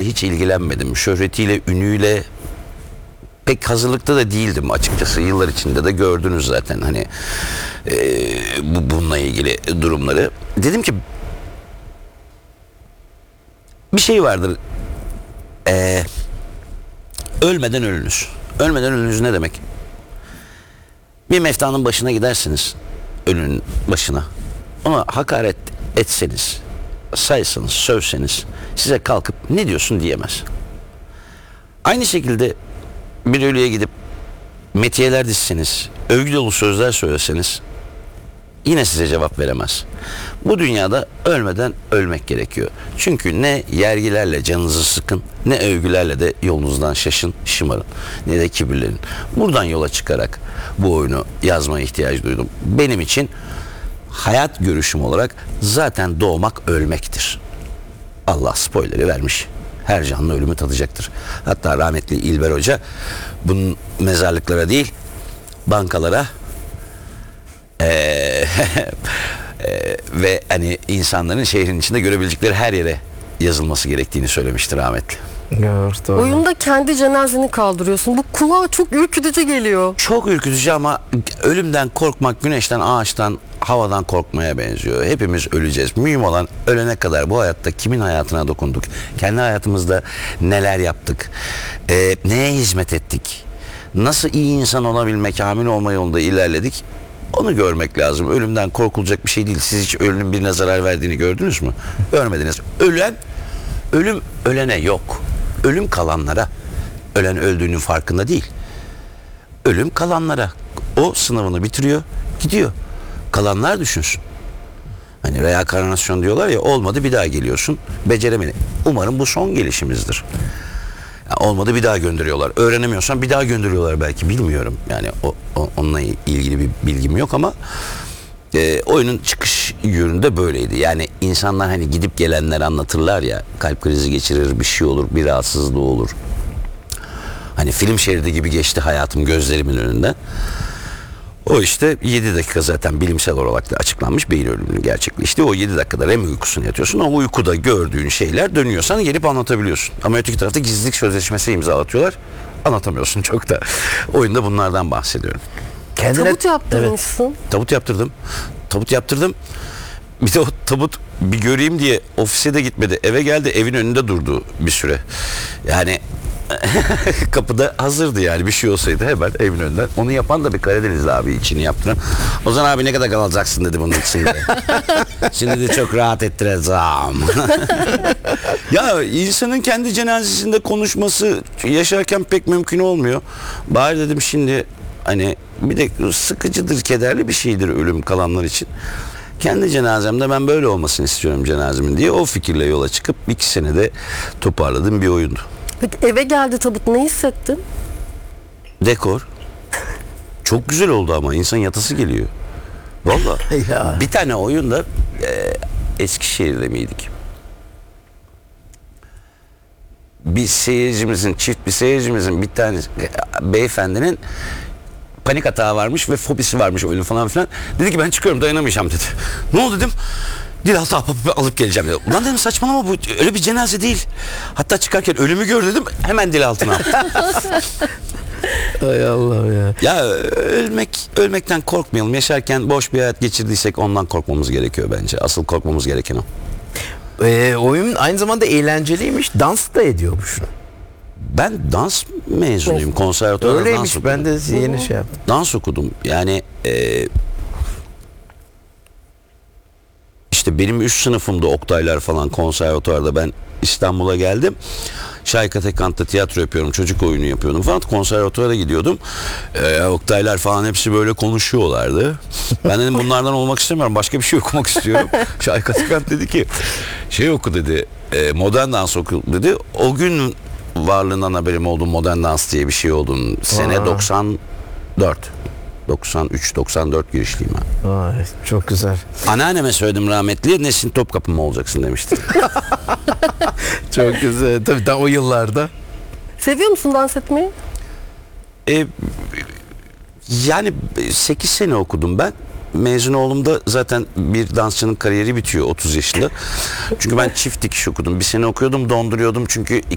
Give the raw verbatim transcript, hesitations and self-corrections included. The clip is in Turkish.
hiç ilgilenmedim. Şöhretiyle, ünüyle pek hazırlıkta da değildim açıkçası. Yıllar içinde de gördünüz zaten hani e, bu bununla ilgili durumları. Dedim ki bir şey vardır. E, ölmeden ölünüz. Ölmeden ölünüz ne demek? Bir meftanın başına gidersiniz. Ölünün başına. Ona hakaret etseniz, saysanız, sövseniz size kalkıp ne diyorsun diyemez. Aynı şekilde bir ölüye gidip metiyeler dizseniz, övgü dolu sözler söyleseniz yine size cevap veremez. Bu dünyada ölmeden ölmek gerekiyor. Çünkü ne yergilerle canınızı sıkın, ne övgülerle de yolunuzdan şaşın, şımarın, ne de kibirlenin. Buradan yola çıkarak bu oyunu yazmaya ihtiyaç duydum. Benim için hayat görüşüm olarak zaten doğmak ölmektir. Allah spoiler'i vermiş. Her canlı ölümü tadacaktır. Hatta rahmetli İlber Hoca bunun mezarlıklara değil bankalara ee, ee, ve hani insanların şehrin içinde görebilecekleri her yere yazılması gerektiğini söylemiştir rahmetli. Evet, doğru. Oyunda kendi cenazeni kaldırıyorsun. Bu kulağa çok ürkütücü geliyor. Çok ürkütücü ama ölümden korkmak güneşten, ağaçtan, havadan korkmaya benziyor. Hepimiz öleceğiz. Mühim olan ölene kadar bu hayatta kimin hayatına dokunduk? Kendi hayatımızda neler yaptık? Ee, neye hizmet ettik? Nasıl iyi insan olabilmek, kamil olma yolunda ilerledik? Onu görmek lazım. Ölümden korkulacak bir şey değil. Siz hiç ölümün birine zarar verdiğini gördünüz mü? Görmediniz. Ölen, ölüm ölene yok. Ölüm kalanlara. Ölen öldüğünün farkında değil. Ölüm kalanlara. O sınavını bitiriyor, gidiyor. Kalanlar düşünsün. Hani reenkarnasyon diyorlar ya, olmadı bir daha geliyorsun. Beceremedi. Umarım bu son gelişimizdir. Ya olmadı bir daha gönderiyorlar. Öğrenemiyorsan bir daha gönderiyorlar belki, bilmiyorum. Yani o, o, onunla ilgili bir bilgim yok ama e, oyunun çıkış yönünde böyleydi. Yani insanlar hani gidip gelenler anlatırlar ya, kalp krizi geçirir, bir şey olur, bir rahatsızlığı olur. Hani film şeridi gibi geçti hayatım gözlerimin önünden. O işte yedi dakika zaten bilimsel olarak da açıklanmış beyin ölümünün gerçekleştiği. O yedi dakikada R E M uykusunu yatıyorsun. O uykuda gördüğün şeyler dönüyorsan gelip anlatabiliyorsun. Ama öteki tarafta gizlilik sözleşmesi imzalatıyorlar. Anlatamıyorsun çok da. Oyunda bunlardan bahsediyorum. Kendine... Tabut yaptırmışsın. Evet. Tabut yaptırdım. Tabut yaptırdım. Bir de o tabut bir göreyim diye ofise de gitmedi. Eve geldi, evin önünde durdu bir süre. Yani kapıda hazırdı yani, bir şey olsaydı hemen evin önünden. Onu yapan da bir Karadenizli abi, içini yaptıran. Ozan abi ne kadar kalacaksın dedi bunun içinde. Şimdi de çok rahat ettireceğim. Ya insanın kendi cenazesinde konuşması yaşarken pek mümkün olmuyor. Bari dedim şimdi hani bir de sıkıcıdır, kederli bir şeydir ölüm kalanlar için. Kendi cenazemde ben böyle olmasını istiyorum cenazemin diye o fikirle yola çıkıp iki senede toparladığım bir oyundu. Peki eve geldi tabut, ne hissettin? Dekor. Çok güzel oldu ama insan yatası geliyor. Vallahi. Ya. Bir tane oyunda e, Eskişehir'de miydik? Bir seyircimizin, çift bir seyircimizin bir tane e, beyefendinin panik atağı varmış ve fobisi varmış oyunu falan filan. Dedi ki ben çıkıyorum, dayanamayacağım dedi. Ne oldu dedim. Dilaltı alıp geleceğim dedi. Ulan dedim saçmalama, bu öyle bir cenaze değil. Hatta çıkarken ölümü gör dedim, hemen dilaltına aldım. Ay Allah ya. Ya ölmek, ölmekten korkmayalım. Yaşarken boş bir hayat geçirdiysek ondan korkmamız gerekiyor bence. Asıl korkmamız gereken o. Ee, oyun aynı zamanda eğlenceliymiş. Dans da ediyormuş. Ben dans mezunuyum. Konservatuvarda dans Öyleymiş, okudum. ben de yeni şey yaptım. Dans okudum. Yani e, işte benim üst sınıfımda Oktaylar falan konservatuvarda, ben İstanbul'a geldim. Şahika Tekant'ta tiyatro yapıyorum. Çocuk oyunu yapıyordum falan. Konservatuvara gidiyordum. Ee, Oktaylar falan hepsi böyle konuşuyorlardı. Ben dedim bunlardan olmak istemiyorum. Başka bir şey okumak istiyorum. Şahika Tekant dedi ki şey oku dedi. E, modern dans oku dedi. O gün varlığından haberim oldu, modern dans diye bir şey olduğunu. Sene Aa. doksan dört. doksan üç doksan dört girişliyim ben. Ay, çok güzel. Anneanneme söyledim rahmetli, Nesin Topkapı mı olacaksın demişti. Çok güzel. Tabii daha o yıllarda. Seviyor musun dans etmeyi? E, yani sekiz sene okudum ben. Mezun olduğumda zaten bir dansçının kariyeri bitiyor otuz yaşında. Çünkü ben çift dikiş okudum. Bir sene okuyordum, donduruyordum. Çünkü